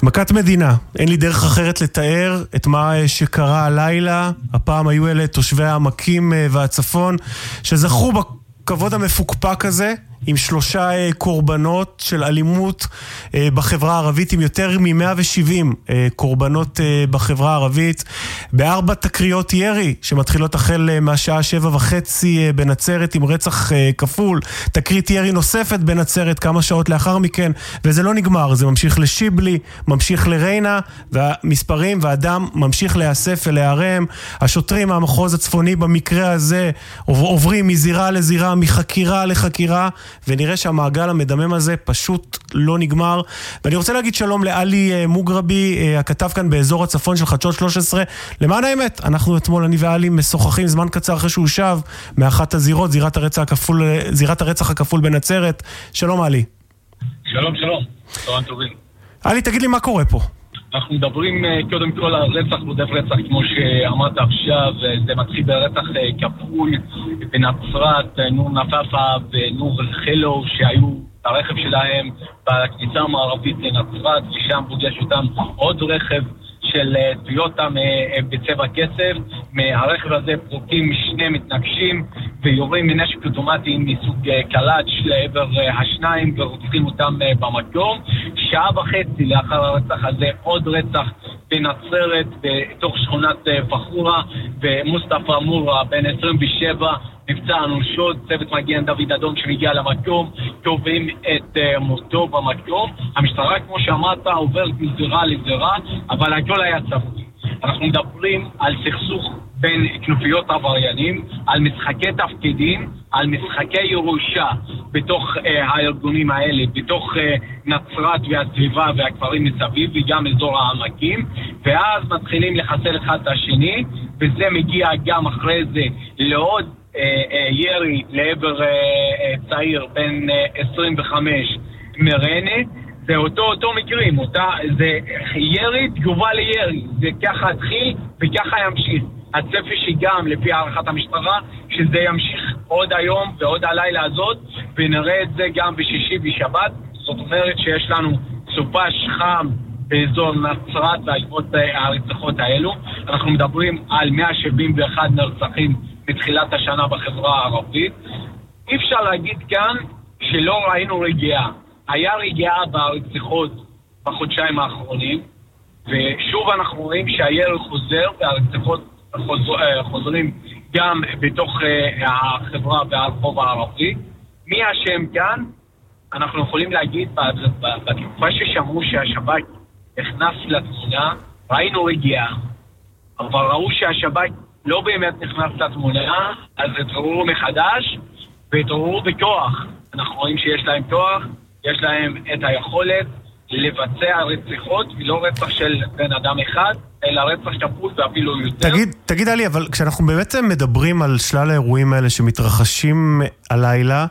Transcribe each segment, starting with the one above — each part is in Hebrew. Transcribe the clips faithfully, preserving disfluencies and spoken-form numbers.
מכת מדינה, אין לי דרך אחרת לתאר את מה שקרה הלילה. הפעם היו אלה תושבי העמקים והצפון שזכו בכבוד המפוקפק הזה, עם שלושה קורבנות של אלימות בחברה הערבית, עם יותר מ-מאה ושבעים קורבנות בחברה הערבית, בארבע תקריות ירי שמתחילות החל מהשעה שבע וחצי בנצרת עם רצח כפול, תקרית ירי נוספת בנצרת כמה שעות לאחר מכן, וזה לא נגמר, זה ממשיך לשיבלי, ממשיך לריינה, והמספרים והאדם ממשיך להיאסף ולהיערם. השוטרים מהמחוז הצפוני במקרה הזה עוברים מזירה לזירה, מחקירה לחקירה, ונראה שהמעגל המדמם הזה פשוט לא נגמר. ואני רוצה להגיד שלום לאלי מוגרבי, הכתב כאן באזור הצפון של חדשות שלוש עשרה. למען האמת, אנחנו אתמול, אני ואלי, משוחחים זמן קצר אחרי שהוא שב מאחת הזירות, זירת הרצח הכפול, זירת הרצח הכפול בנצרת. שלום אלי. שלום, שלום. צהריים טובים. אלי, תגיד לי מה קורה פה. אנחנו מדברים קודם כל על רצח רודף רצח, כמו שאמרת עכשיו. זה מתחיל ברצח כפול בנצרת, נור נפאפה ונור חילו, שהיו ברכב שלהם בכניסה המערבית לנצרת, ושם פוגש אותם עוד רכב של טויוטה בצבע כסף. מהרכב הזה פרוקים שני מתנגשים ויורים מנשק אוטומטי מסוג קלאץ' לעבר השניים ורוצחים אותם במקום. שעה וחצי לאחר הרצח הזה עוד רצח בנצרת בתוך שכונת פחורה, ומוסטפא מורה בן עשרים ושבע נפצע אנושות. צוות מגן דוד אדום שמגיע למקום קובעים את מותו במקום. המשטרה, כמו שאמרת, עוברת מזירה לזירה, אבל הכל היה צפוי. אנחנו מדברים על סכסוך בין כנופיות עבריינים, על משחקי תפקידים, על משחקי ירושה בתוך אה, הארגונים האלה, בתוך אה, נצרת והסביבה והכפרים מסביב וגם אזור העמקים, ואז מתחילים לחסל אחד את השני, וזה מגיע גם אחרי זה לעוד אה, אה, ירי לעבר אה, אה, צעיר בין אה, עשרים וחמש מרנה. זה אותו אותו מקרים, אותה, זה ירי תגובה לירי, זה ככה התחיל וככה ימשיך. הצפי שגם לפי הערכת המשטרה שזה ימשיך עוד היום ועוד הלילה הזאת, ונראה את זה גם בשישי ושבת. זאת אומרת שיש לנו סופש חם באזור נצרת בעקבות הרציחות האלו. אנחנו מדברים על מאה שבעים ואחד נרצחים מתחילת השנה בחברה הערבית. אי אפשר להגיד כאן שלא ראינו רגיעה. היה רגיעה ברציחות בחודשיים האחרונים, ושוב אנחנו רואים שהירי חוזר והרציחות חוזרים גם בתוך החברה והרחוב הערבי. מי השם כאן? אנחנו יכולים להגיד בתקופה ששמעו שהשב"כ נכנס לתמונה, ראינו רגיעה, אבל ראו שהשב"כ לא באמת נכנס לתמונה, אז התעוררו מחדש והתעוררו בכוח. אנחנו רואים שיש להם כוח, יש להם את היכולת לבצע רציחות, ולא רצח של בן אדם אחד, אלא רצח כפול ואפילו יותר. תגיד, תגיד עלי, אבל כשאנחנו באמת מדברים על שלל האירועים האלה שמתרחשים הלילה,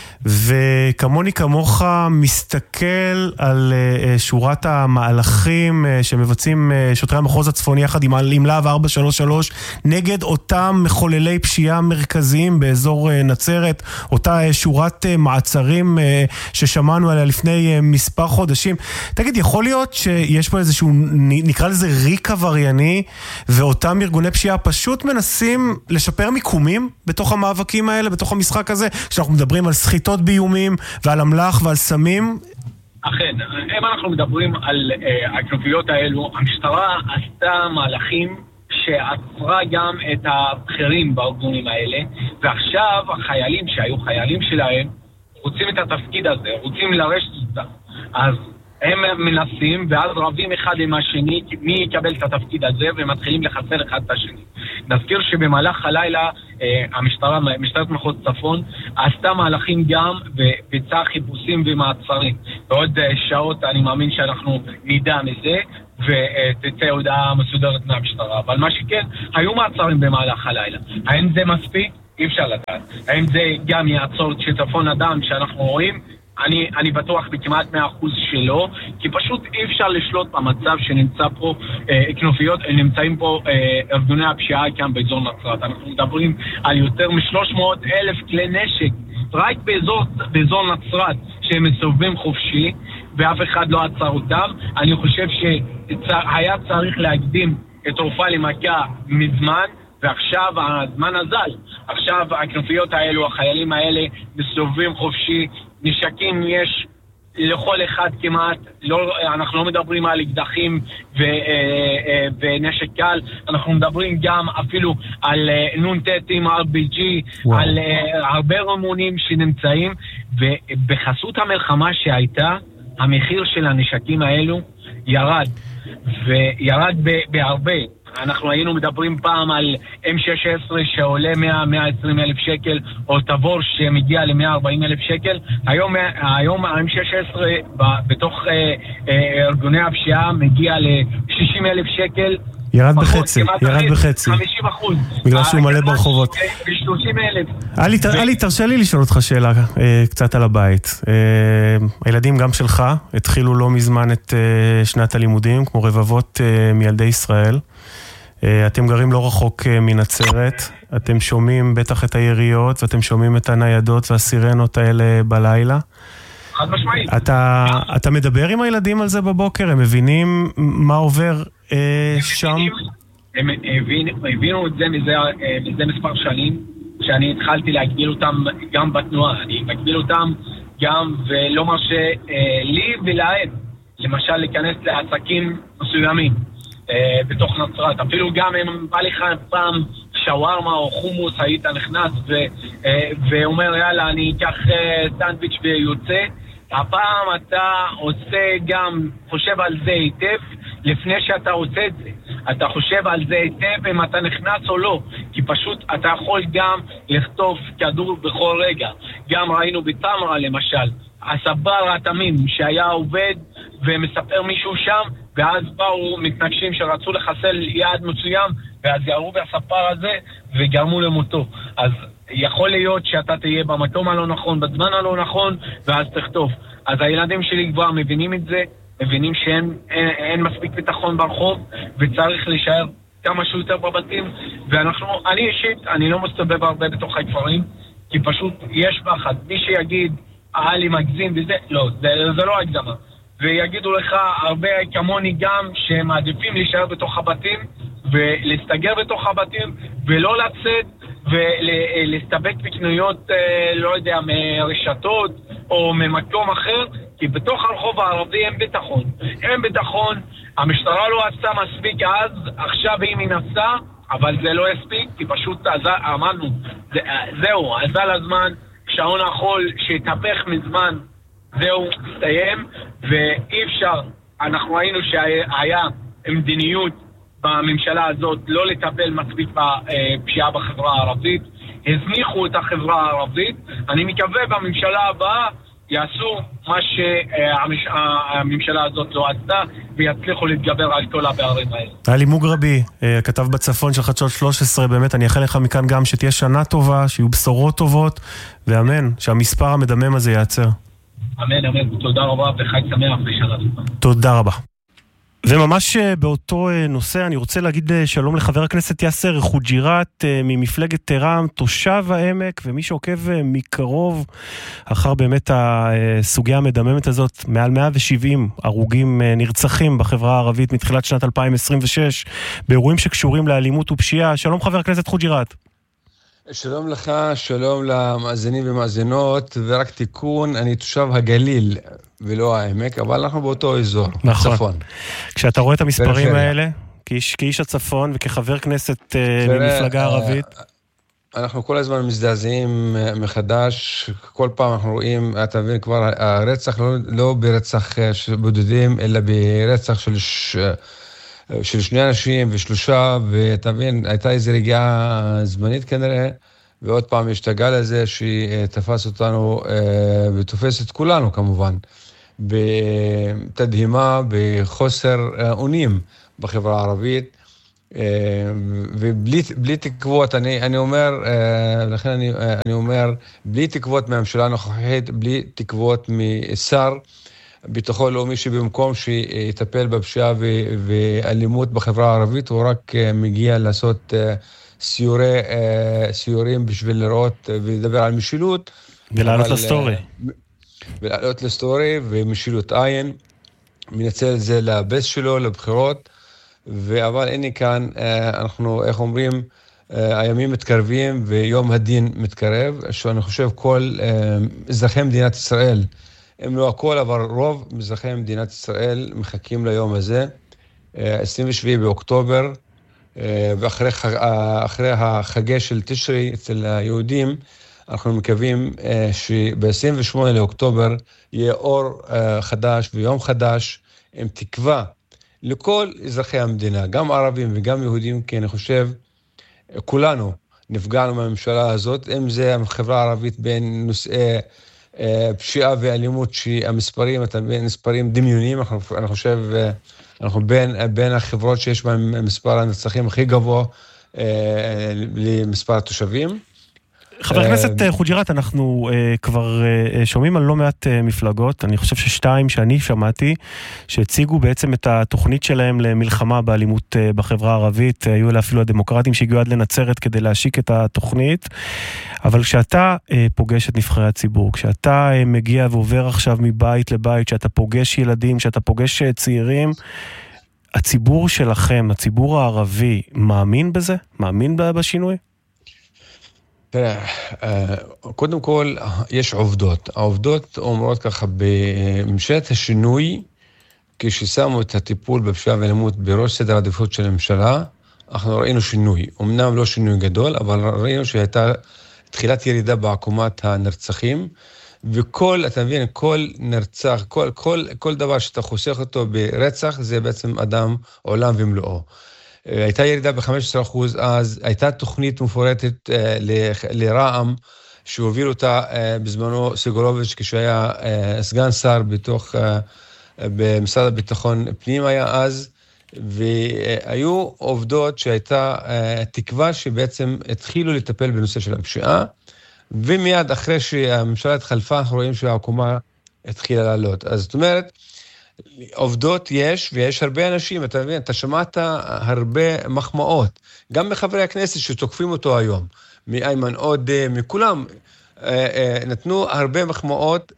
וכמוני כמוך מסתכל על שורת המהלכים שמבצעים שוטרי המחוז הצפוני יחד עם, עם להב ארבע שלוש שלוש נגד אותם מחוללי פשיעה מרכזיים באזור נצרת, אותה שורת מעצרים ששמענו עליה לפני מספר חודשים. תגיד, יכול להיות שיש פה איזשהו, נקרא לזה ריק עברייני, ואותם ארגוני פשיעה פשוט מנסים לשפר מיקומים בתוך המאבקים האלה, בתוך המשחק הזה, כשאנחנו מדברים על סחיטות באיומים ועל המלח ועל סמים? אכן, אם אנחנו מדברים על uh, הכנופיות האלו, המשטרה עשתה מהלכים שעצרה גם את הבכירים בארגונים האלה, ועכשיו החיילים שהיו חיילים שלהם רוצים את התפקיד הזה, רוצים לרשת אותה. אז הם מנסים ואז רבים אחד עם השני מי יקבל את התפקיד הזה, ומתחילים לחסל אחד את השני. נזכיר שבמהלך הלילה המשטרה, משטרת מחוז צפון עשתה מהלכים גם וביצעה חיפושים ומעצרים. בעוד שעות אני מאמין שאנחנו נדע מזה ותצא הודעה מסודרת מהמשטרה. אבל מה שכן, היו מעצרים במהלך הלילה. האם זה מספיק? אי אפשר לדעת. האם זה גם יעצור את שיטפון הדם שאנחנו רואים? אני, אני בטוח בכמעט מאה אחוז שלא, כי פשוט אי אפשר לשלוט במצב שנמצא פה אה, כנופיות, נמצאים פה אה, ארגוני הפשיעה כאן באזור נצרת. אנחנו מדברים על יותר מ-שלוש מאות אלף כלי נשק רק באזור, באזור נצרת שהם מסובבים חופשי, ואף אחד לא עצר אותם. אני חושב שהיה צריך להקדים את תרופה למכה מזמן, ועכשיו הזמן הזל. עכשיו הכנופיות האלו, החיילים האלה מסתובבים חופשי, נשקים יש לכל אחד כמעט, לא, אנחנו לא מדברים על אקדחים ו, ונשק קל, אנחנו מדברים גם אפילו על נון-טטים, אר בי ג'י, וואו. על הרבה רימונים שנמצאים, ובחסות המלחמה שהייתה, המחיר של הנשקים האלו ירד, וירד בהרבה. אנחנו היינו מדברים פעם על אם שש עשרה שעולה מאה עד מאה ועשרים אלף שקל, או תבור שמגיע ל-מאה וארבעים אלף שקל. היום, היום ה-אם שש עשרה בתוך אה, אה, ארגוני הפשיעה מגיע ל-שישים אלף שקל. ירד בחצי, ירד בחצי. חמישים אחוז. בגלל שהוא מלא ברחובות. ב-שלושים אלף. אלי, תרשה לי לשאול אותך שאלה קצת על הבית. הילדים גם שלך התחילו לא מזמן את שנת הלימודים, כמו רבבות מילדי ישראל. אתם גרים לא רחוק מנצרת, אתם שומעים בטח את היריות, ואתם שומעים את הניידות והסירנות האלה בלילה. חד משמעית. אתה, אתה מדבר עם הילדים על זה בבוקר? הם מבינים מה עובר אה, שם? הם הבינו, הבינו את זה מזה, מזה מספר שנים, שאני התחלתי להגביל אותם גם בתנועה. אני מגביל אותם גם ולא מרשה אה, לי ולהם, למשל להיכנס לעסקים מסוימים. בתוך נצרת, אפילו גם אם בא לך פעם שווארמה או חומוס, היית נכנס ואומר יאללה אני אקח סנדוויץ' ויוצא, הפעם אתה עושה גם, חושב על זה היטב לפני שאתה עושה את זה, אתה חושב על זה היטב אם אתה נכנס או לא, כי פשוט אתה יכול גם לכתוב כדור בכל רגע. גם ראינו בתמרה למשל, הסבר התמים שהיה עובד ומספר מישהו שם, ואז באו מתנגשים שרצו לחסל יעד מסוים, ואז ירו בספר הזה וגרמו למותו. אז יכול להיות שאתה תהיה במקום הלא נכון, בזמן הלא נכון, ואז תכתוב. אז הילדים שלי כבר מבינים את זה, מבינים שאין אין, אין מספיק ביטחון ברחוב, וצריך להישאר כמה שיותר בבתים, ואנחנו, אני אישית, אני לא מסתובב הרבה בתוך הכפרים, כי פשוט יש פחד. מי שיגיד, אהלי מגזים וזה, לא, זה, זה לא הגזמה. ויגידו לך הרבה כמוני גם שמעדיפים להישאר בתוך הבתים ולהסתגר בתוך הבתים ולא לצאת ולהסתבק בקנויות, לא יודע, מרשתות או ממקום אחר, כי בתוך הרחוב הערבי אין ביטחון. אין ביטחון, המשטרה לא עשתה מספיק אז, עכשיו היא מנסה, אבל זה לא הספיק, כי פשוט אמרנו, זה, זהו, עזל הזמן, שעון החול שהתהפך מזמן, זהו, מסתיים, ואי אפשר, אנחנו ראינו שהיה מדיניות בממשלה הזאת לא לטפל מספיק בפשיעה בחברה הערבית, הזניחו את החברה הערבית, אני מקווה בממשלה הבאה יעשו מה שהממשלה הזאת לא עשתה, ויצליחו להתגבר על כל הפערים האלה. אלי מוגרבי, כתב בצפון של חדשות שלוש עשרה, באמת אני אאחל לך מכאן גם שתהיה שנה טובה, שיהיו בשורות טובות, ואמן, שהמספר המדמם הזה ייעצר. אמן, אמן, תודה רבה וחג שמח ושנה טובה. תודה רבה. וממש באותו נושא אני רוצה להגיד שלום לחבר הכנסת יאסר חוג'יראת ממפלגת רע"מ, תושב העמק, ומי שעוקב מקרוב אחר באמת הסוגיה המדממת הזאת, מעל מאה ושבעים הרוגים נרצחים בחברה הערבית מתחילת שנת אלפיים עשרים ושש באירועים שקשורים לאלימות ופשיעה. שלום חבר הכנסת חוג'יראת. שלום לך, שלום למאזינים ומאזינות, ורק תיקון, אני תושב הגליל ולא העמק, אבל אנחנו באותו אזור, נכון. צפון. כשאתה רואה את המספרים האלה, כאיש, כאיש הצפון וכחבר כנסת ממפלגה ערבית? אנחנו כל הזמן מזדעזעים מחדש, כל פעם אנחנו רואים, אתה מבין כבר, הרצח לא, לא ברצח בודדים, אלא ברצח של ש... של שני אנשים ושלושה, ואתה מבין, הייתה איזו רגיעה זמנית כנראה, ועוד פעם יש את הגל הזה שתפס אותנו ותופס את כולנו כמובן, בתדהימה, בחוסר אונים בחברה הערבית, ובלי בלי תקוות, אני, אני אומר, לכן אני, אני אומר, בלי תקוות מהממשלה הנוכחית, בלי תקוות משר, ביטחון לאומי שבמקום שיטפל בפשיעה ואלימות בחברה הערבית, הוא רק מגיע לעשות סיורי, סיורים בשביל לראות ולדבר על משילות. ולעלות לסטורי. ולעלות לסטורי ומשילות עין, מנצל את זה לבס שלו, לבחירות, אבל הנה כאן, אנחנו, איך אומרים, הימים מתקרבים ויום הדין מתקרב, שאני חושב כל אזרחי מדינת ישראל, אם לא הכל, אבל רוב אזרחי מדינת ישראל מחכים ליום הזה, עשרים ושבעה באוקטובר, ואחרי אחרי החגה של תשרי אצל היהודים, אנחנו מקווים שב-עשרים ושמונה לאוקטובר יהיה אור חדש ויום חדש, עם תקווה לכל אזרחי המדינה, גם ערבים וגם יהודים, כי אני חושב, כולנו נפגענו מהממשלה הזאת, אם זה החברה הערבית בין נושאי פשיעה ואלימות, שהמספרים, מספרים דמיוניים, אני חושב, אנחנו בין, בין החברות שיש בהם מספר הנרצחים הכי גבוה למספר התושבים. חבר הכנסת חוג'יראת, אנחנו כבר שומעים על לא מעט מפלגות, אני חושב ששתיים שאני שמעתי, שהציגו בעצם את התוכנית שלהם למלחמה באלימות בחברה הערבית, היו אלה אפילו הדמוקרטים שהגיעו עד לנצרת כדי להשיק את התוכנית, אבל כשאתה פוגש את נבחרי הציבור, כשאתה מגיע ועובר עכשיו מבית לבית, כשאתה פוגש ילדים, כשאתה פוגש צעירים, הציבור שלכם, הציבור הערבי, מאמין בזה? מאמין בשינוי? תראה, קודם כל, יש עובדות. העובדות אומרות ככה, בממשלת השינוי, כששמו את הטיפול בפשיעה ואלימות בראש סדר העדיפות של הממשלה, אנחנו ראינו שינוי. אמנם לא שינוי גדול, אבל ראינו שהייתה תחילת ירידה בעקומת הנרצחים, וכל, אתה מבין, כל נרצח, כל, כל, כל דבר שאתה חוסך אותו ברצח, זה בעצם אדם עולם ומלואו. הייתה ירידה ב-חמישה עשר אחוז, אז הייתה תוכנית מפורטת לרע"מ, שהוביל אותה בזמנו סגלוביץ' כשהיה סגן שר בתוך, במשרד הביטחון פנים היה אז, והיו עובדות שהייתה תקווה שבעצם התחילו לטפל בנושא של הפשיעה, ומיד אחרי שהממשלה התחלפה, אנחנו רואים שהעקומה התחילה לעלות. אז זאת אומרת, עובדות יש, ויש הרבה אנשים, אתה מבין, אתה שמעת הרבה מחמאות, גם מחברי הכנסת שתוקפים אותו היום, מאיימן עודה, מכולם, נתנו הרבה מחמאות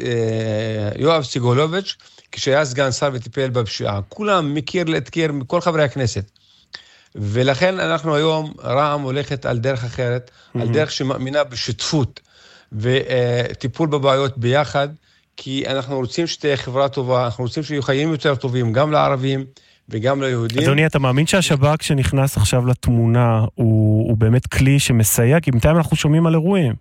ליואב סגלוביץ' כשהיה סגן שר וטיפל בפשיעה, כולם מכיר להתכיר מכל חברי הכנסת, ולכן אנחנו היום, רע"מ הולכת על דרך אחרת, על דרך שמאמינה בשותפות, וטיפול בבעיות ביחד, כי אנחנו רוצים שתהיה חברה טובה, אנחנו רוצים שיהיו חיים יותר טובים, גם לערבים וגם ליהודים. אדוני, אתה מאמין שהשב"כ שנכנס עכשיו לתמונה, הוא, הוא באמת כלי שמסייע? כי בינתיים אנחנו שומעים על אירועים.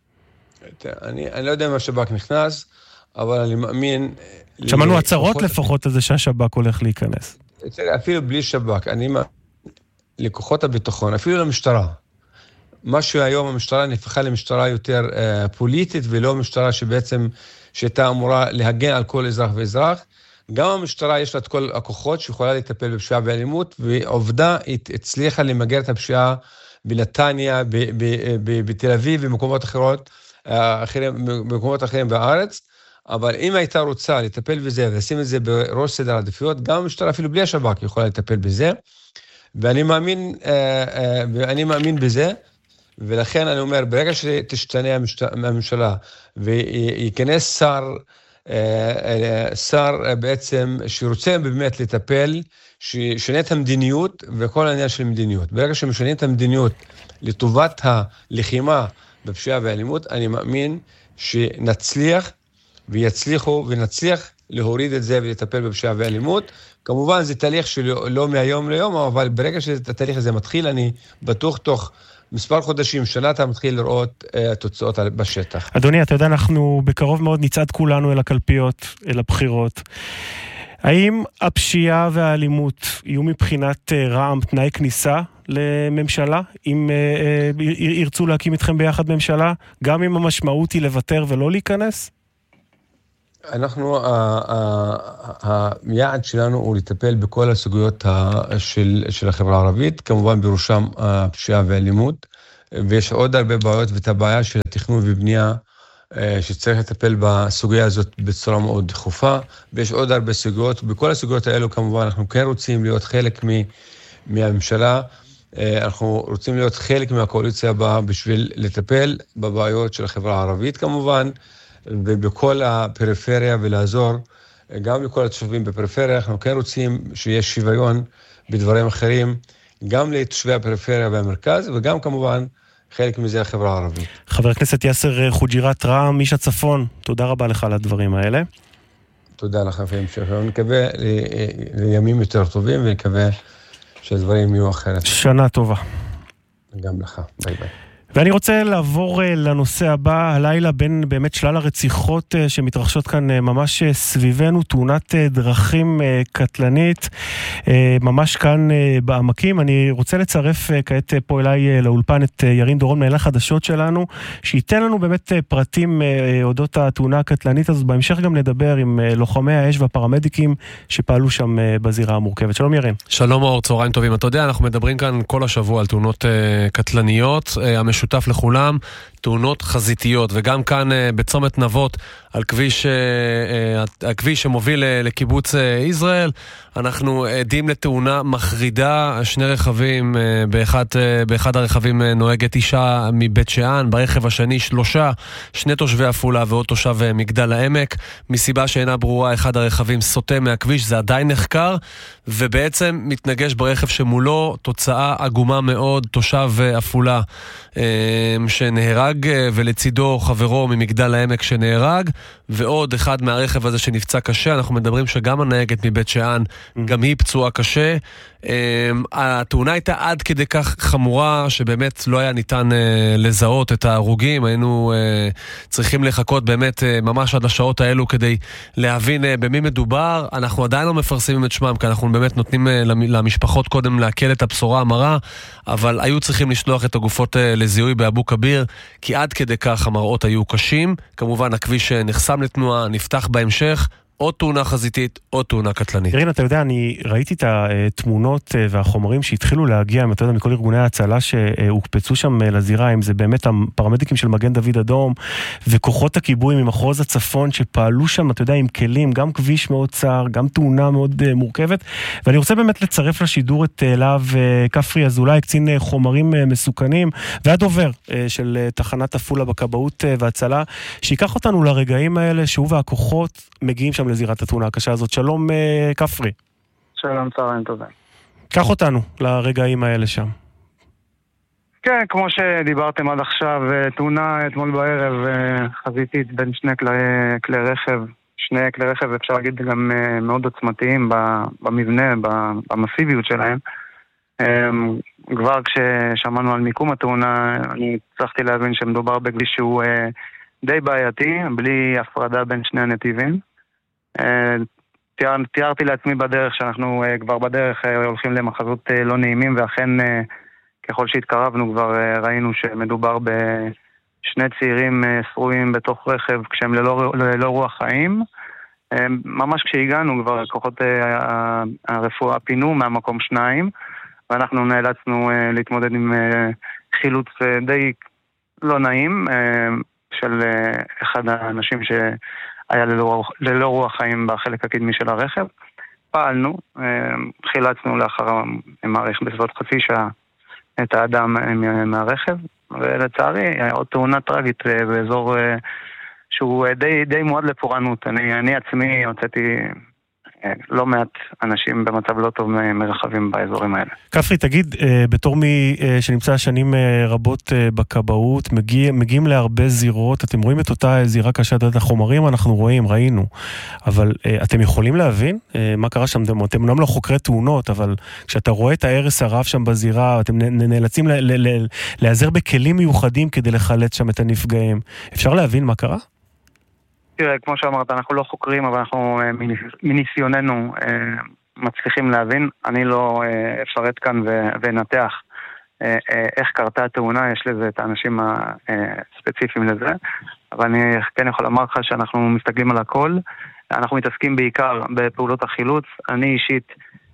אני, אני לא יודע אם השב"כ נכנס, אבל אני מאמין... שמענו הצהרות לפחות הזה שהשב"כ הולך להיכנס. אפילו בלי שב"כ, אני מאמין לכוחות הביטחון, אפילו למשטרה. מה שהיום המשטרה נפחה למשטרה יותר אה, פוליטית, ולא משטרה שבעצם... שהייתה אמורה להגן על כל אזרח ואזרח. גם המשטרה יש לה את כל הכוחות שיכולה לטפל בפשיעה ואלימות, ועובדה היא הצליחה למגר את הפשיעה בנתניה, בתל אביב ומקומות אחרות, אחרים, במקומות אחרים בארץ, אבל אם הייתה רוצה לטפל בזה ולשים את זה בראש סדר העדיפויות, גם המשטרה אפילו בלי השב"כ יכולה לטפל בזה, ואני מאמין, ואני מאמין בזה, ולכן אני אומר, ברגע שתשתנה הממשלה וייכנס שר, שר בעצם שרוצה באמת לטפל, ששנה את המדיניות וכל העניין של מדיניות. ברגע שמשנה את המדיניות לטובת הלחימה בפשיעה ואלימות, אני מאמין שנצליח ויצליחו ונצליח להוריד את זה ולטפל בפשיעה ואלימות. כמובן זה תהליך שלא מהיום ליום, אבל ברגע שהתהליך הזה מתחיל, אני בטוח תוך מספר חודשים, שנה אתה מתחיל לראות uh, תוצאות בשטח. אדוני, אתה יודע, אנחנו בקרוב מאוד נצעד כולנו אל הקלפיות, אל הבחירות. האם הפשיעה והאלימות יהיו מבחינת uh, רע"מ תנאי כניסה לממשלה? אם uh, uh, ירצו להקים איתכם ביחד ממשלה, גם אם המשמעות היא לוותר ולא להיכנס? אנחנו, היעד שלנו הוא לטפל בכל הסוגיות של, של החברה הערבית, כמובן בראשם הפשיעה והאלימות, ויש עוד הרבה בעיות, ואת הבעיה של התכנון ובנייה, שצריך לטפל בסוגיה הזאת בצורה מאוד דחופה, ויש עוד הרבה סוגיות, בכל הסוגיות האלו כמובן אנחנו כן רוצים להיות חלק מהממשלה, אנחנו רוצים להיות חלק מהקואליציה הבאה בשביל לטפל בבעיות של החברה הערבית כמובן, ובכל הפריפריה ולעזור גם לכל התושבים בפריפריה. אנחנו כן רוצים שיש שוויון בדברים אחרים, גם לתושבי הפריפריה והמרכז, וגם כמובן חלק מזה החברה הערבית. חבר הכנסת יאסר חוג'יראת רע"מ, איש הצפון, תודה רבה לך על הדברים האלה. תודה לך, והמשך. אני מקווה לימים יותר טובים, ונקווה שהדברים יהיו אחרת. שנה טובה. גם לך, ביי ביי. ואני רוצה לעבור לנושא הבא, הלילה בין באמת שלל הרציחות שמתרחשות כאן ממש סביבנו, תאונת דרכים קטלנית, ממש כאן בעמקים. אני רוצה לצרף כעת פה אליי לאולפן את ירין דורון, מנהל החדשות שלנו, שייתן לנו באמת פרטים אודות התאונה הקטלנית הזאת. בהמשך גם נדבר עם לוחמי האש והפרמדיקים שפעלו שם בזירה המורכבת. שלום ירין. שלום אור, צהריים טובים. אתה יודע, אנחנו מדברים כאן כל השבוע על תאונות קטלניות, המשותף לכולם, תאונות חזיתיות, וגם כאן בצומת נבות, על כביש, הכביש שמוביל לקיבוץ ישראל, אנחנו עדים לתאונה מחרידה, שני רכבים, באחד, באחד הרכבים נוהגת אישה מבית שאן, ברכב השני שלושה, שני תושבי עפולה ועוד תושב מגדל העמק, מסיבה שאינה ברורה, אחד הרכבים סוטה מהכביש, זה עדיין נחקר, ובעצם מתנגש ברכב שמולו, תוצאה עגומה מאוד, תושב עפולה שנהרג, ולצידו חברו ממגדל העמק שנהרג, ועוד אחד מהרכב הזה שנפצע קשה. אנחנו מדברים שגם הנהגת מבית שאן, גם היא פצועה קשה. התאונה הייתה עד כדי כך חמורה, שבאמת לא היה ניתן לזהות את ההרוגים. היינו צריכים לחכות באמת ממש עד השעות האלו, כדי להבין במי מדובר. אנחנו עדיין לא מפרסמים את שמם, כי אנחנו באמת נותנים למשפחות קודם להקל את הבשורה המרה, אבל היו צריכים לשלוח את הגופות לזיהוי באבו כביר, כי עד כדי כך המראות היו קשים. כמובן הכביש נחסם לתנועה, נפתח בהמשך, או תאונה חזיתית, או תאונה קטלנית. ירין, אתה יודע, אני ראיתי את התמונות והחומרים שהתחילו להגיע, אתה יודע, מכל ארגוני ההצלה שהוקפצו שם לזירה, אם זה באמת הפרמדיקים של מגן דוד אדום, וכוחות הכיבוי ממחוז הצפון שפעלו שם, אתה יודע, עם כלים, גם כביש מאוד צר, גם תאונה מאוד מורכבת, ואני רוצה באמת לצרף לשידור את להב כפרי אזולאי, קצין חומרים מסוכנים, והדובר של תחנת עפולה בכבאות והצלה, שיקח אותנו לרגעים האלה, שהוא והכוחות מגיעים שם לזירת התאונה הקשה הזאת. שלום כפרי. שלום, צהריים טובים. קח אותנו לרגעים האלה שם. כן, כמו שדיברתם עד עכשיו, תאונה אתמול בערב חזיתית בין שני כלי, כלי רכב, שני כלי רכב אפשר להגיד גם מאוד עוצמתיים במבנה, במסיביות שלהם. כבר כששמענו על מיקום התאונה, אני צריכתי להבין שמדובר בכביש שהוא די בעייתי, בלי הפרדה בין שני הנתיבים. תיאר, תיארתי לעצמי בדרך שאנחנו כבר בדרך הולכים למחזות לא נעימים, ואכן ככל שהתקרבנו כבר ראינו שמדובר בשני צעירים שרויים בתוך רכב כשהם ללא, ללא רוח חיים. ממש כשהגענו כבר כוחות הרפואה פינו מהמקום שניים, ואנחנו נאלצנו להתמודד עם חילוץ די לא נעים של אחד האנשים שהיה ללא, ללא רוח חיים בחלק הקדמי של הרכב. פעלנו, חילצנו לאחר מעריך בסביבות חצי שעה את האדם מהרכב, ולצערי עוד תאונה טרגית באזור שהוא די, די מועד לפורענות. אני, אני עצמי הוצאתי לא מעט אנשים במצב לא טוב מרחבים באזורים האלה. כפרי, תגיד, בתור מי שנמצא שנים רבות בכבאות, מגיע, מגיעים להרבה זירות, אתם רואים את אותה זירה קשה, את החומרים אנחנו רואים, ראינו, אבל אתם יכולים להבין מה קרה שם? אתם אומנם לא חוקרי תאונות, אבל כשאתה רואה את ההרס הרב שם בזירה, אתם נאלצים להיעזר בכלים מיוחדים כדי לחלץ שם את הנפגעים. אפשר להבין מה קרה? תראה, כמו שאמרת, אנחנו לא חוקרים, אבל אנחנו מניסיוננו מצליחים להבין. אני לא אפרט כאן ונתח איך קרתה התאונה, יש לזה את האנשים הספציפיים לזה, אבל אני כן יכול לומר לך שאנחנו מסתכלים על הכל. אנחנו מתעסקים בעיקר בפעולות החילוץ. אני אישית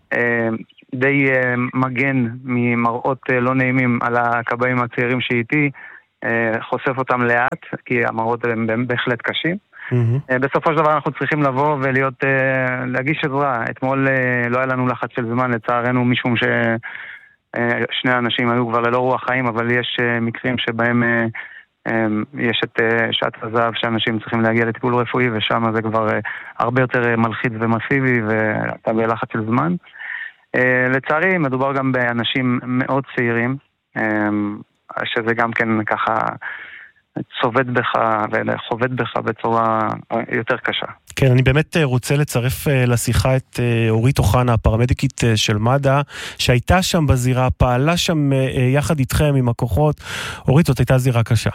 די מגן ממראות לא נעימים על הכבאים הצעירים שאיתי, חושף אותם לאט, כי המראות הם בהחלט קשים. Mm-hmm. בסופו של דבר אנחנו צריכים לבוא ולהיות, להגיש עזרה. אתמול לא היה לנו לחץ של זמן, לצערנו, משום ששני האנשים היו כבר ללא רוח חיים, אבל יש מקרים שבהם יש את שעת הזהב שאנשים צריכים להגיע לטיפול רפואי, ושם זה כבר הרבה יותר מלחיץ ומסיבי, ואתה בלחץ של זמן. לצערי, מדובר גם באנשים מאוד צעירים, שזה גם כן ככה צובט בך וחובט בך בצורה יותר קשה. כן, אני באמת רוצה לצרף לשיחה את אורית אוחנה, הפרמדיקית של מד"א, שהייתה שם בזירה, פעלה שם יחד איתכם עם הכוחות. אורית, זאת הייתה זירה קשה.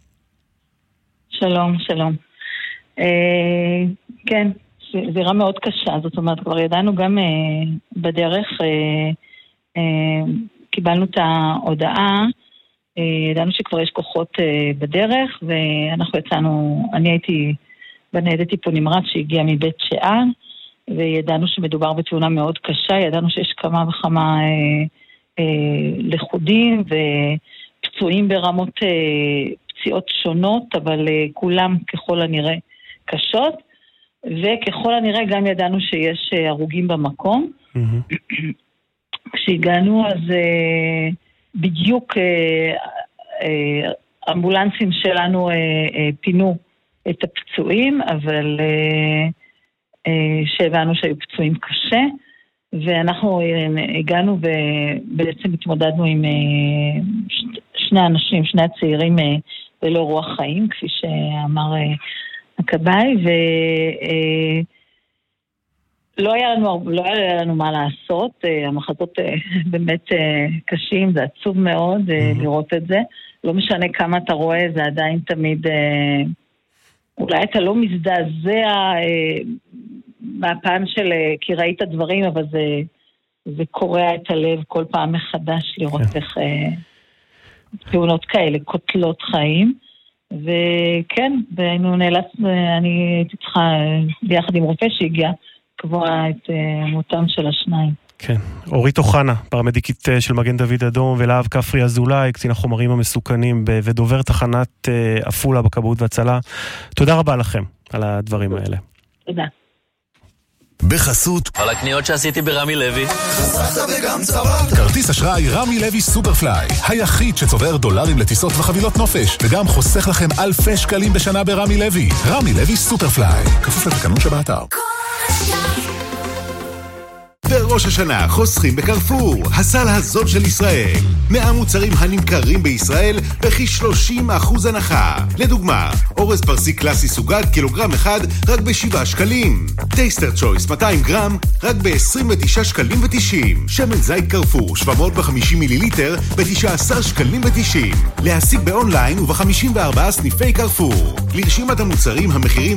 שלום, שלום. אה, כן, זירה מאוד קשה, זאת אומרת, כבר ידענו גם אה, בדרך, אה, אה, קיבלנו את ההודעה, אה, ידענו שכבר יש כוחות אה, בדרך, ואנחנו יצאנו, אני הייתי בניידת טיפול נמרץ שהגיעה מבית שאן, וידענו שמדובר בתאונה מאוד קשה, ידענו שיש כמה וכמה אה, אה, לחודים ופצועים ברמות אה, פציעות שונות, אבל uh, כולם ככל הנראה קשות, וככל הנראה גם ידענו שיש uh, הרוגים במקום. Mm-hmm. כשהגענו אז uh, בדיוק uh, uh, אמבולנסים שלנו uh, uh, פינו את הפצועים, אבל uh, uh, שהבנו שהיו פצועים קשה, ואנחנו uh, הגענו ובעצם התמודדנו עם uh, ש- שני אנשים, שני הצעירים uh, ללא רוח חיים, כפי שאמר הכבאי, ולא היה לנו, לא היה לנו מה לעשות, המחזות באמת קשים, זה עצוב מאוד לראות את זה, לא משנה כמה אתה רואה, זה עדיין תמיד, אולי אתה לא מזדעזע מהפעם של, כי ראית דברים, אבל זה, זה קורע את הלב כל פעם מחדש לראות איך... תאונות כאלה, קוטלות חיים, וכן, והיינו נאלץ, אני הייתי צריכה ביחד עם רופא שהגיע קבוע את מותם של השניים. כן, אורית אוחנה, פרמדיקית של מגן דוד אדום, ולהב כפרי אזולאי, קצין החומרים המסוכנים ודובר תחנת עפולה בכבאות והצלה. תודה רבה לכם על הדברים האלה. תודה. בחסות על הקניות שעשיתי ברמי לוי. חסכת וגם צברת. כרטיס אשראי רמי לוי סופרפליי, היחיד שצובר דולרים לטיסות וחבילות נופש, וגם חוסך לכם אלפי שקלים בשנה ברמי לוי. רמי לוי סופרפליי, כפוף לתקנון שבאתר. בראש השנה חוסכים בקרפור, הסל הזול של ישראל. מאה מוצרים הנמכרים בישראל בכי שלושים אחוז הנחה. לדוגמה, אורז פרסי קלאסי סוגת קילוגרם אחד רק בשבעה שקלים. טייסטר צ'ויס מאתיים גרם רק ב-עשרים ותשעה שקלים ותשעים. שמן זית קרפור שבע מאות וחמישים מיליליטר ב-תשעה עשר שקלים ותשעים. להשיג באונליין וב-חמישים וארבעה סניפי קרפור. לרשימת המוצרים, המחירים